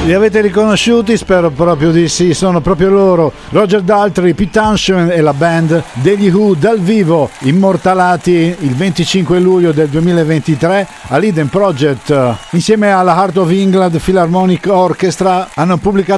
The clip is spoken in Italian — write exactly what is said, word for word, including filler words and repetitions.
Li avete riconosciuti? Spero proprio di sì, sono proprio loro, Roger Daltrey, Pete Townshend e la band degli Who dal vivo, immortalati il venticinque luglio del duemilaventitré all'Eden Project. Insieme alla Heart of England Philharmonic Orchestra hanno pubblicato